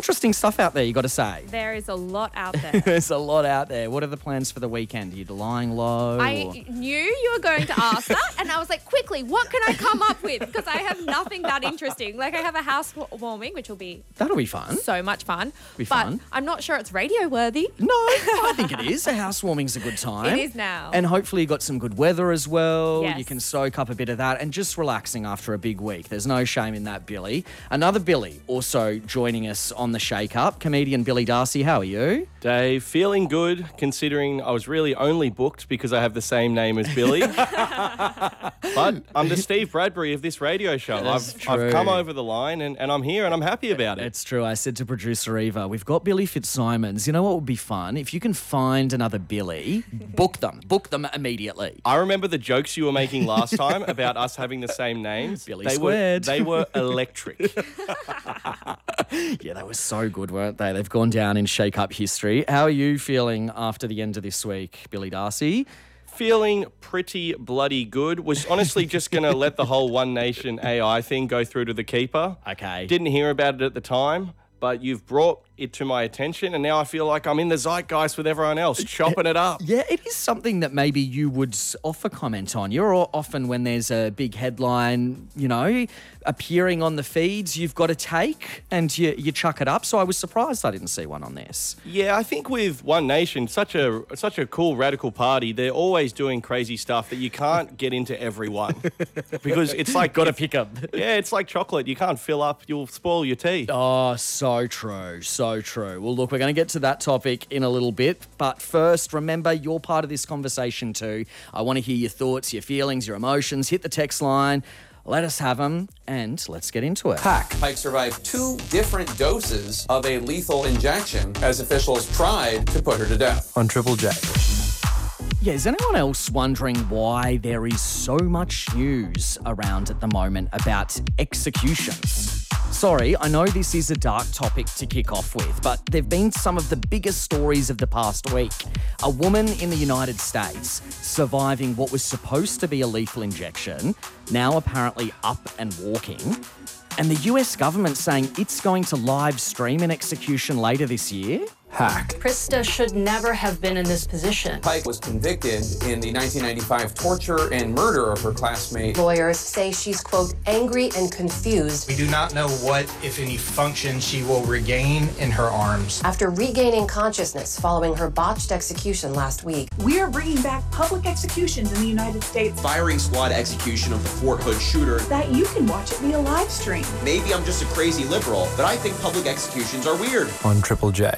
interesting stuff out there, you got to say. There is a lot out there. There's a lot out there. What are the plans for the weekend? Are you lying low? I knew you were going to ask that, and I was like, quickly, what can I come up with? Because I have nothing that interesting. Like, I have a housewarming, which will be That'll be fun. so much fun. Be but fun. I'm not sure it's radio worthy. No, I think it is. A housewarming's a good time. It is now. And hopefully you got some good weather as well. Yes. You can soak up a bit of that and just relaxing after a big week. There's no shame in that, Billy. Another Billy also joining us on the Shake Up, comedian Billy Darcy. How are you? Dave, feeling good considering I was really only booked because I have the same name as Billy. But I'm the Steve Bradbury of this radio show. That's I've true. come over the line and I'm here and I'm happy about it. It's true. I said to producer Eva, we've got Billy Fitzsimons. You know what would be fun? If you can find another Billy, book them immediately. I remember the jokes you were making last time about us having the same names. Billy they squared. They were electric. Yeah, they were so good, weren't they? They've gone down in Shake Up history. How are you feeling after the end of this week, Billy Darcy? Feeling pretty bloody good. Was honestly just going to let the whole One Nation AI thing go through to the keeper. Okay. Didn't hear about it at the time, but you've brought it to my attention and now I feel like I'm in the zeitgeist with everyone else, chopping it up. Yeah, it is something that maybe you would offer comment on. You're often, when there's a big headline, appearing on the feeds, you've got to take and you chuck it up. So I was surprised I didn't see one on this. Yeah, I think with One Nation, such a cool radical party, they're always doing crazy stuff that you can't get into everyone because it's like Got to pick up. Yeah, it's like chocolate. You can't fill up. You'll spoil your tea. Oh, so true. So true. Well, look, we're going to get to that topic in a little bit. But first, remember, you're part of this conversation too. I want to hear your thoughts, your feelings, your emotions. Hit the text line. Let us have them, and let's get into it. Pike survived 2 different doses of a lethal injection as officials tried to put her to death. On Triple J. Yeah, is anyone else wondering why there is so much news around at the moment about executions? Sorry, I know this is a dark topic to kick off with, but there have been some of the biggest stories of the past week. A woman in the United States surviving what was supposed to be a lethal injection, now apparently up and walking. And the US government saying it's going to live stream an execution later this year. Hack. Krista should never have been in this position. Pike was convicted in the 1995 torture and murder of her classmate. Lawyers say she's, quote, angry and confused. We do not know what, if any, function she will regain in her arms. After regaining consciousness following her botched execution last week. We are bringing back public executions in the United States. Firing squad execution of the Fort Hood shooter. That you can watch it via live stream. Maybe I'm just a crazy liberal, but I think public executions are weird. On Triple J.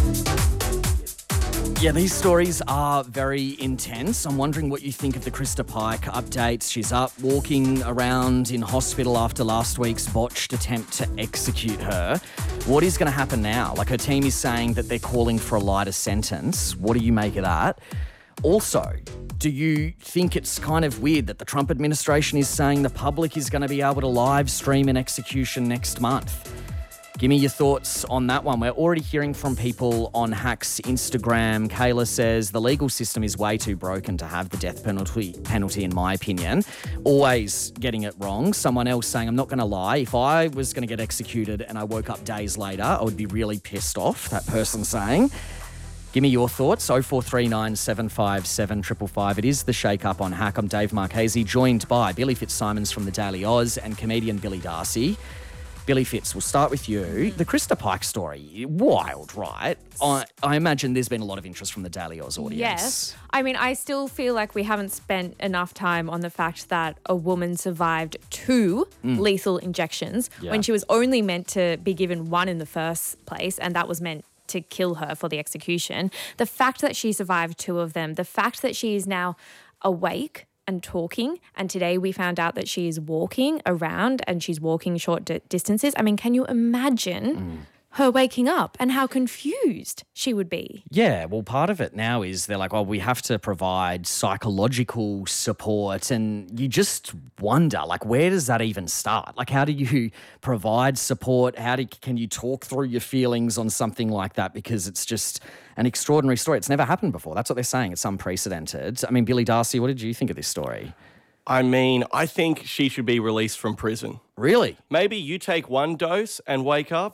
Yeah, these stories are very intense. I'm wondering what you think of the Krista Pike updates. She's up walking around in hospital after last week's botched attempt to execute her. What is going to happen now? Like, her team is saying that they're calling for a lighter sentence. What do you make of that? Also, do you think it's kind of weird that the Trump administration is saying the public is going to be able to live stream an execution next month? Give me your thoughts on that one. We're already hearing from people on Hack's Instagram. Kayla says the legal system is way too broken to have the death penalty, in my opinion. Always getting it wrong. Someone else saying, I'm not going to lie, if I was going to get executed and I woke up days later, I would be really pissed off, that person saying. Give me your thoughts, 0439 757 555. It is the Shake Up on Hack. I'm Dave Marchese, joined by Billy Fitzsimons from the Daily Oz and comedian Billy Darcy. Billy Fitz, we'll start with you. The Krista Pike story, wild, right? I imagine there's been a lot of interest from the Daily Oz audience. Yes. I mean, I still feel like we haven't spent enough time on the fact that a woman survived 2 lethal injections when she was only meant to be given 1 in the first place, and that was meant to kill her for the execution. The fact that she survived 2 of them, the fact that she is now awake and talking, and today we found out that she is walking around and she's walking short distances. I mean, can you imagine her waking up and how confused she would be? Yeah, well, part of it now is they're like, well, we have to provide psychological support, and you just wonder, like, where does that even start? Like, how do you provide support? Can you talk through your feelings on something like that? Because it's just an extraordinary story. It's never happened before. That's what they're saying. It's unprecedented. I mean, Billy Darcy, what did you think of this story? I mean, I think she should be released from prison. Really? Maybe you take 1 dose and wake up.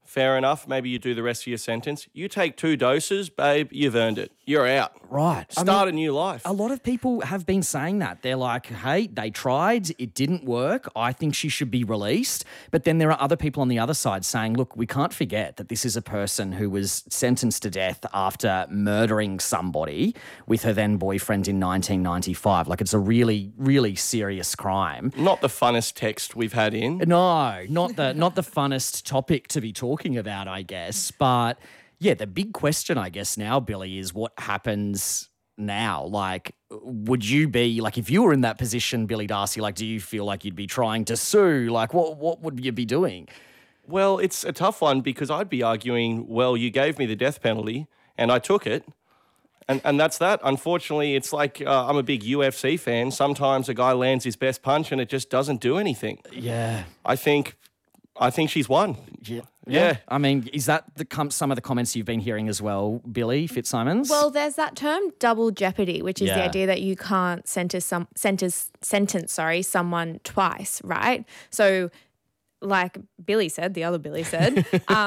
fair enough. Maybe you do the rest of your sentence. You take 2 doses, babe, you've earned it. You're out. Right. Start a new life. A lot of people have been saying that. They're like, hey, they tried, it didn't work. I think she should be released. But then there are other people on the other side saying, look, we can't forget that this is a person who was sentenced to death after murdering somebody with her then boyfriend in 1995. Like, it's a really, really serious crime. Not the funnest text we've had in. No, not the funnest topic to be talking about, I guess. But yeah, the big question, I guess, now, Billy, is what happens now? Like, would you be, like, if you were in that position, Billy Darcy, like, do you feel like you'd be trying to sue? Like, what would you be doing? Well, it's a tough one because I'd be arguing, well, you gave me the death penalty and I took it. And that's that. Unfortunately, it's like I'm a big UFC fan. Sometimes a guy lands his best punch and it just doesn't do anything. Yeah. I think she's won. Yeah. I mean, is that some of the comments you've been hearing as well, Billy Fitzsimons? Well, there's that term double jeopardy, which is the idea that you can't sentence someone twice, right? So, like the other Billy said,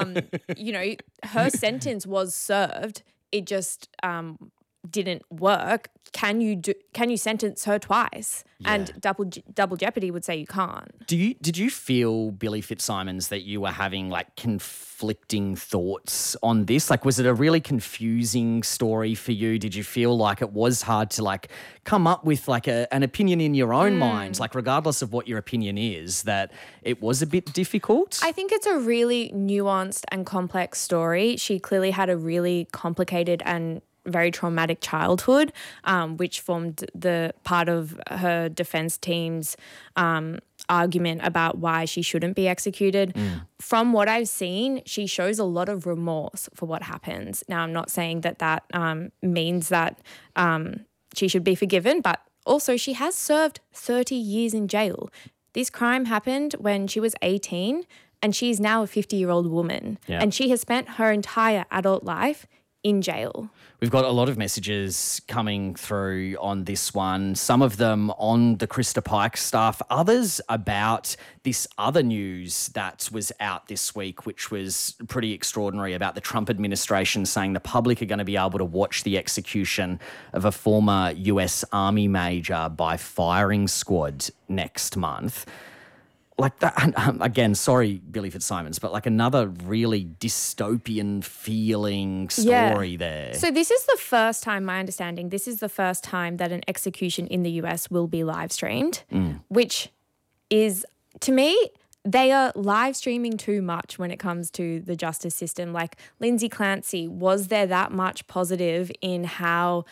her sentence was served. It just didn't work. Can you sentence her twice? Yeah. And double jeopardy would say you can't. Did you feel, Billy Fitzsimons, that you were having like conflicting thoughts on this? Like, was it a really confusing story for you? Did you feel like it was hard to like come up with like an opinion in your own mind, like regardless of what your opinion is, that it was a bit difficult? I think it's a really nuanced and complex story. She clearly had a really complicated and very traumatic childhood, which formed the part of her defense team's argument about why she shouldn't be executed. From what I've seen, she shows a lot of remorse for what happens. Now, I'm not saying that means that she should be forgiven, but also she has served 30 years in jail. This crime happened when she was 18 and she's now a 50-year-old woman. Yeah. And she has spent her entire adult life in jail. We've got a lot of messages coming through on this one, some of them on the Krista Pike stuff, others about this other news that was out this week, which was pretty extraordinary, about the Trump administration saying the public are going to be able to watch the execution of a former US Army major by firing squad next month. Like that, again, sorry, Billy Fitzsimons, but like another really dystopian feeling story there. So this is the first time, my understanding, this is the first time that an execution in the US will be live streamed, which is, to me, they are live streaming too much when it comes to the justice system. Like Lindsay Clancy, was there that much positive in how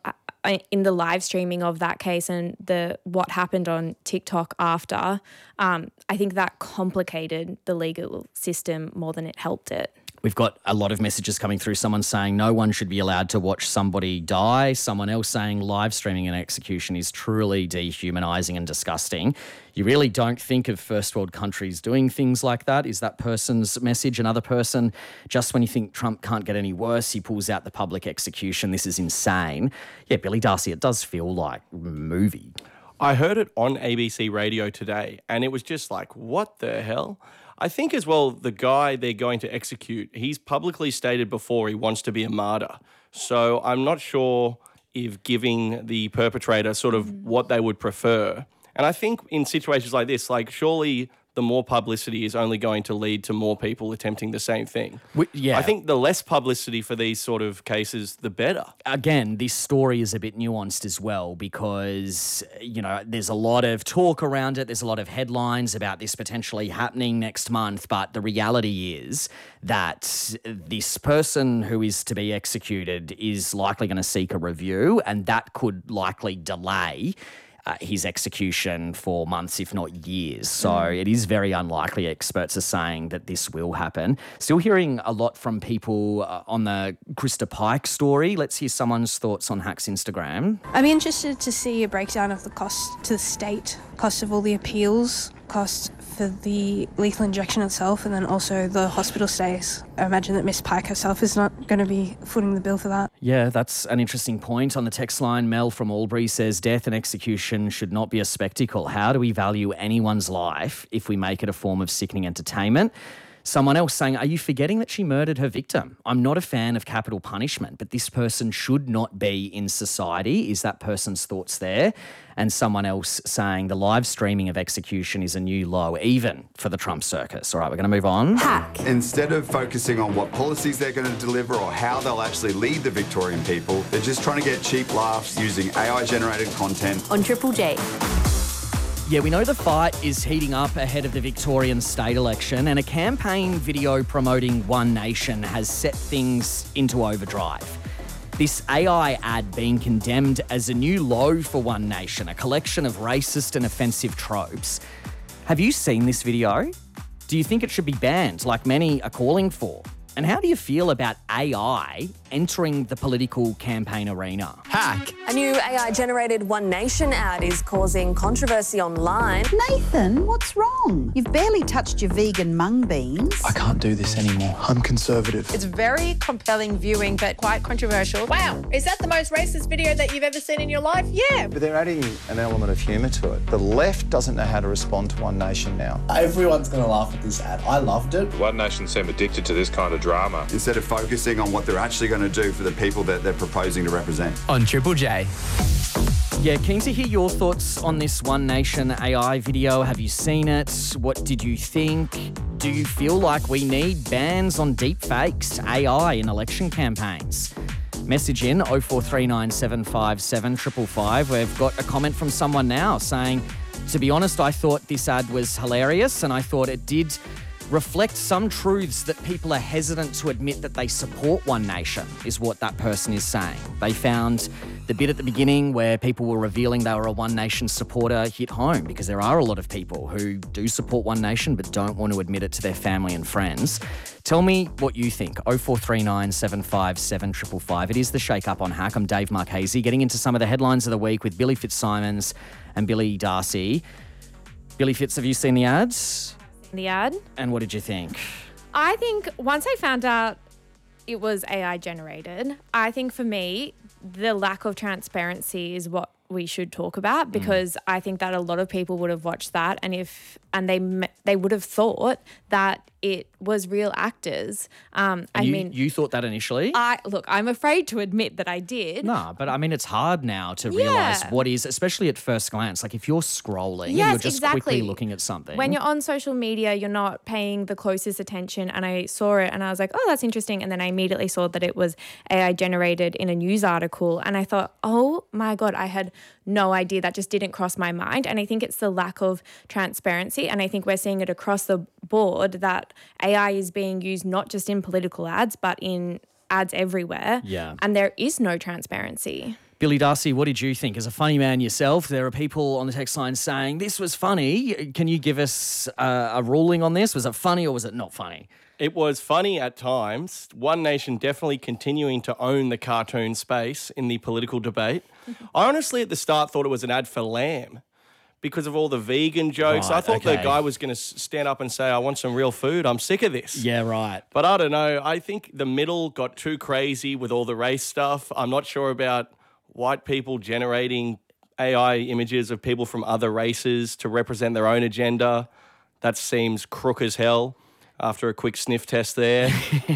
in the live streaming of that case and what happened on TikTok after? I think that complicated the legal system more than it helped it. We've got a lot of messages coming through. Someone saying no one should be allowed to watch somebody die. Someone else saying live streaming an execution is truly dehumanising and disgusting. You really don't think of first world countries doing things like that, is that person's message. Another person, just when you think Trump can't get any worse, he pulls out the public execution. This is insane. Yeah, Billy Darcy, it does feel like a movie. I heard it on ABC Radio today and it was just like, what the hell? I think as well, the guy they're going to execute, he's publicly stated before he wants to be a martyr. So I'm not sure if giving the perpetrator sort of what they would prefer. And I think in situations like this, like surely the more publicity is only going to lead to more people attempting the same thing. I think the less publicity for these sort of cases, the better. Again, this story is a bit nuanced as well because, you know, there's a lot of talk around it. There's a lot of headlines about this potentially happening next month. But the reality is that this person who is to be executed is likely going to seek a review, and that could likely delay his execution for months, if not years. So it is very unlikely, experts are saying, that this will happen. Still hearing a lot from people on the Krista Pike story. Let's hear someone's thoughts on Hack's Instagram. I'd be interested to see a breakdown of the cost to the state, cost of all the appeals, cost for the lethal injection itself, and then also the hospital stays. I imagine that Miss Pike herself is not going to be footing the bill for that. Yeah, that's an interesting point. On the text line, Mel from Albury says, death and execution should not be a spectacle. How do we value anyone's life if we make it a form of sickening entertainment? Someone else saying, are you forgetting that she murdered her victim? I'm not a fan of capital punishment, but this person should not be in society. Is that person's thoughts there? And someone else saying the live streaming of execution is a new low, even for the Trump circus. All right, we're going to move on. Hack. Instead of focusing on what policies they're going to deliver or how they'll actually lead the Victorian people, they're just trying to get cheap laughs using AI-generated content. On Triple J. Yeah, we know the fight is heating up ahead of the Victorian state election, and a campaign video promoting One Nation has set things into overdrive. This AI ad being condemned as a new low for One Nation, a collection of racist and offensive tropes. Have you seen this video? Do you think it should be banned, like many are calling for? And how do you feel about AI entering the political campaign arena? Hack. A new AI-generated One Nation ad is causing controversy online. Nathan, what's wrong? You've barely touched your vegan mung beans. I can't do this anymore. I'm conservative. It's very compelling viewing, but quite controversial. Wow, is that the most racist video that you've ever seen in your life? Yeah. But they're adding an element of humour to it. The left doesn't know how to respond to One Nation now. Everyone's going to laugh at this ad. I loved it. One Nation seem addicted to this kind of drama. Instead of focusing on what they're actually going to do for the people that they're proposing to represent. On Triple J. Yeah, keen to hear your thoughts on this One Nation AI video. Have you seen it? What did you think? Do you feel like we need bans on deep fakes, AI in election campaigns? Message in 0439 757 555. We've got a comment from someone now saying, to be honest, I thought this ad was hilarious and I thought it did reflect some truths that people are hesitant to admit that they support One Nation, is what that person is saying. They found the bit at the beginning where people were revealing they were a One Nation supporter hit home, because there are a lot of people who do support One Nation but don't want to admit it to their family and friends. Tell me what you think. 0439 757 555. It is the Shake Up on Hack. I'm Dave Marchese, getting into some of the headlines of the week with Billy Fitzsimons and Billy Darcy. Billy Fitz, have you seen the ads? The ad. And what did you think? I think once I found out it was AI generated, I think for me, the lack of transparency is what we should talk about, because I think that a lot of people would have watched that and they would have thought that it was real actors. You thought that initially? I'm afraid to admit that I did. No, but I mean, it's hard now to realise what is, especially at first glance. Like if you're scrolling and you're just quickly looking at something. When you're on social media, you're not paying the closest attention, and I saw it and I was like, oh, that's interesting. And then I immediately saw that it was AI generated in a news article, and I thought, oh my God, I had no idea. That just didn't cross my mind. And I think it's the lack of transparency, and I think we're seeing it across the board that AI is being used not just in political ads, but in ads everywhere. Yeah. And there is no transparency. Billy Darcy, what did you think? As a funny man yourself, there are people on the text line saying, this was funny. Can you give us a ruling on this? Was it funny or was it not funny? It was funny at times. One Nation definitely continuing to own the cartoon space in the political debate. I honestly at the start thought it was an ad for lamb because of all the vegan jokes. Right, I thought the guy was going to stand up and say, I want some real food. I'm sick of this. Yeah, right. But I don't know. I think the middle got too crazy with all the race stuff. I'm not sure about white people generating AI images of people from other races to represent their own agenda. That seems crook as hell after a quick sniff test there.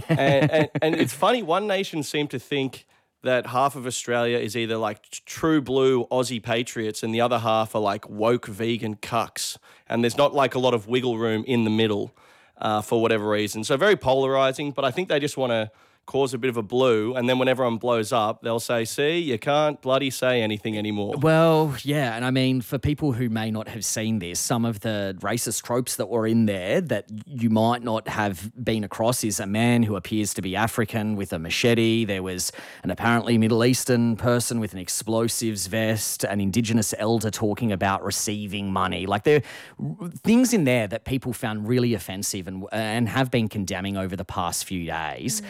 and it's funny, One Nation seemed to think that half of Australia is either like true blue Aussie patriots and the other half are like woke vegan cucks. And there's not like a lot of wiggle room in the middle for whatever reason. So very polarizing, but I think they just want to cause a bit of a blue, and then when everyone blows up, they'll say, see, you can't bloody say anything anymore. Well, yeah, and I mean, for people who may not have seen this, some of the racist tropes that were in there that you might not have been across is a man who appears to be African with a machete. There was an apparently Middle Eastern person with an explosives vest, an Indigenous elder talking about receiving money. Like there are things in there that people found really offensive and have been condemning over the past few days. But then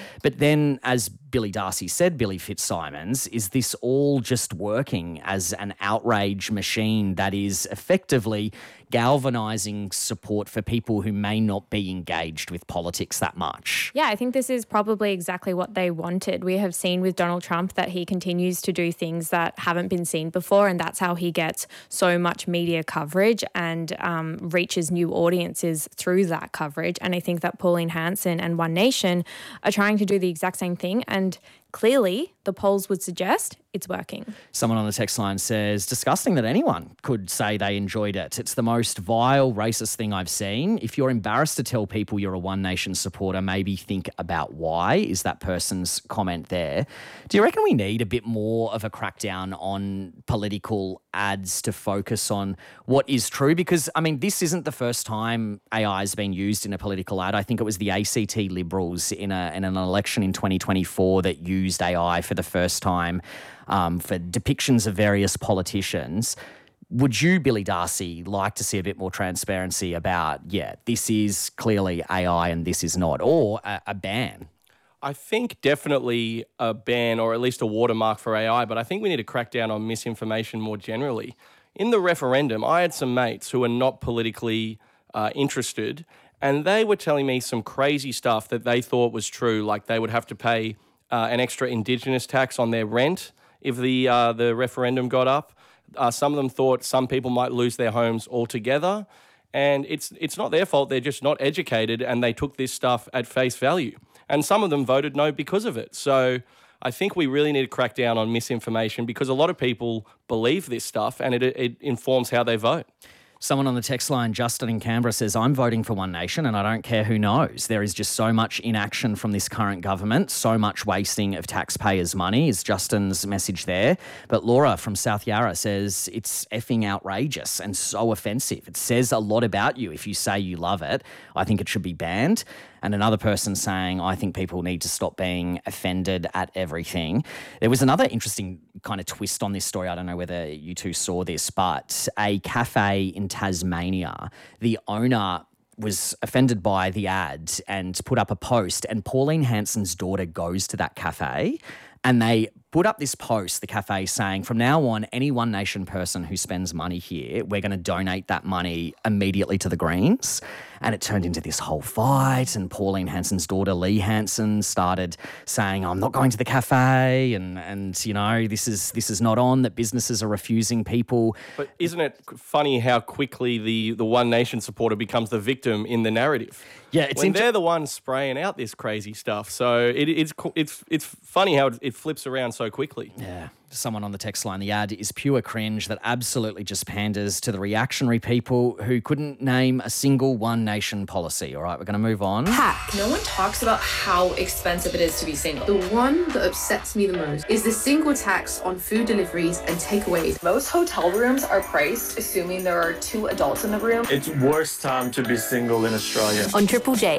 then, as Billy Darcy said, Billy Fitzsimons, is this all just working as an outrage machine that is effectively galvanising support for people who may not be engaged with politics that much? Yeah, I think this is probably exactly what they wanted. We have seen with Donald Trump that he continues to do things that haven't been seen before, and that's how he gets so much media coverage and reaches new audiences through that coverage. And I think that Pauline Hanson and One Nation are trying to do the exact same thing, and clearly the polls would suggest it's working. Someone on the text line says, disgusting that anyone could say they enjoyed it. It's the most vile, racist thing I've seen. If you're embarrassed to tell people you're a One Nation supporter, maybe think about why, is that person's comment there. Do you reckon we need a bit more of a crackdown on political ads to focus on what is true? Because, I mean, this isn't the first time AI has been used in a political ad. I think it was the ACT Liberals in an election in 2024 that used AI for the first time for depictions of various politicians. Would you, Billy Darcy, like to see a bit more transparency about, this is clearly AI and this is not, or a ban? I think definitely a ban or at least a watermark for AI, but I think we need to crack down on misinformation more generally. In the referendum, I had some mates who are not politically interested, and they were telling me some crazy stuff that they thought was true, like they would have to pay an extra Indigenous tax on their rent if the referendum got up. Some of them thought some people might lose their homes altogether. And it's not their fault. They're just not educated, and they took this stuff at face value. And some of them voted no because of it. So I think we really need to crack down on misinformation, because a lot of people believe this stuff and it informs how they vote. Someone on the text line, Justin in Canberra, says, I'm voting for One Nation and I don't care who knows. There is just so much inaction from this current government, so much wasting of taxpayers' money is Justin's message there. But Laura from South Yarra says it's effing outrageous and so offensive. It says a lot about you if you say you love it. I think it should be banned. And another person saying, I think people need to stop being offended at everything. There was another interesting kind of twist on this story. I don't know whether you two saw this, but a cafe in Tasmania, the owner was offended by the ad and put up a post, and Pauline Hanson's daughter goes to that cafe and they put up this post, the cafe, saying, from now on, any One Nation person who spends money here, we're going to donate that money immediately to the Greens. And it turned into this whole fight, and Pauline Hanson's daughter, Lee Hanson, started saying, I'm not going to the cafe, and you know, this is not on, that businesses are refusing people. But isn't it funny how quickly the One Nation supporter becomes the victim in the narrative? Yeah, they're the ones spraying out this crazy stuff. So it's funny how it flips around so quickly. Yeah. Someone on the text line, the ad is pure cringe that absolutely just panders to the reactionary people who couldn't name a single One Nation policy. All right, we're going to move on. Hack. No one talks about how expensive it is to be single. The one that upsets me the most is the single tax on food deliveries and takeaways. Most hotel rooms are priced assuming there are 2 adults in the room. It's worst time to be single in Australia. On Triple J.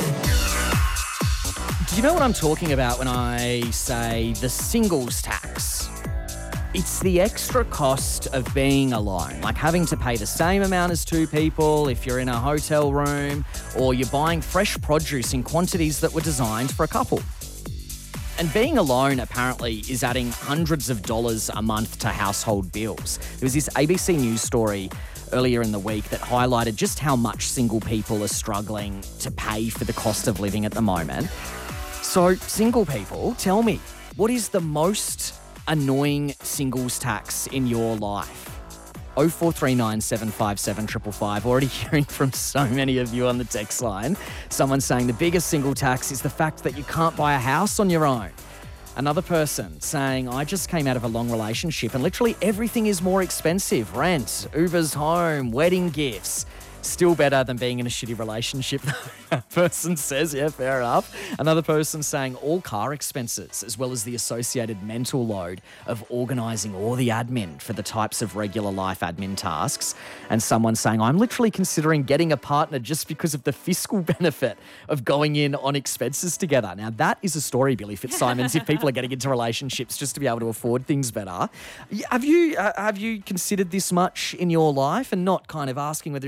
Do you know what I'm talking about when I say the singles tax? It's the extra cost of being alone, like having to pay the same amount as 2 people if you're in a hotel room, or you're buying fresh produce in quantities that were designed for a couple. And being alone apparently is adding hundreds of dollars a month to household bills. There was this ABC News story earlier in the week that highlighted just how much single people are struggling to pay for the cost of living at the moment. So, single people, tell me, what is the most annoying singles tax in your life? 0439 757 555. Already hearing from so many of you on the text line. Someone saying the biggest single tax is the fact that you can't buy a house on your own. Another person saying, I just came out of a long relationship and literally everything is more expensive. Rent, Uber's home, wedding gifts. Still better than being in a shitty relationship, that person says. Yeah, fair enough. Another person saying all car expenses, as well as the associated mental load of organising all the admin for the types of regular life admin tasks. And someone saying, I'm literally considering getting a partner just because of the fiscal benefit of going in on expenses together. Now, that is a story, Billy Fitzsimons, if people are getting into relationships just to be able to afford things better. Have you considered this much in your life, and not kind of asking whether you're in a relationship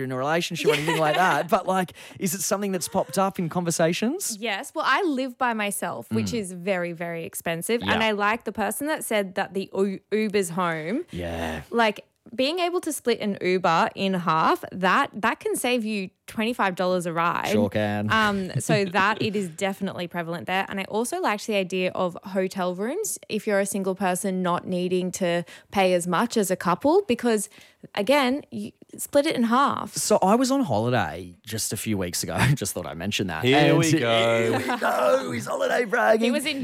relationship or anything like that, but like, is it something that's popped up in conversations? Yes. Well, I live by myself, which is very, very expensive. Yeah. And I like the person that said that the Uber's home. Yeah. Like, being able to split an Uber in half, that can save you $25 a ride. Sure can. So that it is definitely prevalent there. And I also liked the idea of hotel rooms if you're a single person not needing to pay as much as a couple, because again, you split it in half. So I was on holiday just a few weeks ago. Just thought I'd mention that. Here we go. Here we go. He's holiday bragging. He was in